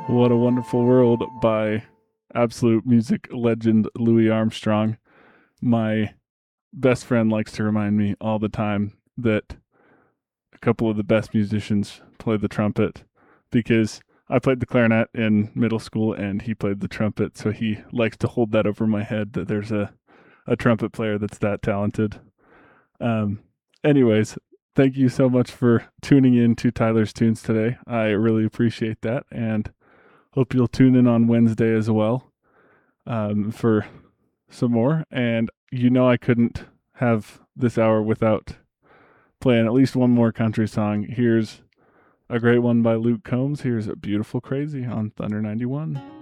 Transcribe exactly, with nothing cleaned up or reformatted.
What a Wonderful World by absolute music legend Louis Armstrong. My best friend likes to remind me all the time that a couple of the best musicians play the trumpet because I played the clarinet in middle school and he played the trumpet. So he likes to hold that over my head that there's a, a trumpet player that's that talented. Um, anyways, thank you so much for tuning in to Tyler's Tunes today. I really appreciate that. And hope you'll tune in on Wednesday as well um, for some more. And you know, I couldn't have this hour without playing at least one more country song. Here's a great one by Luke Combs. Here's a Beautiful Crazy on Thunder ninety-one.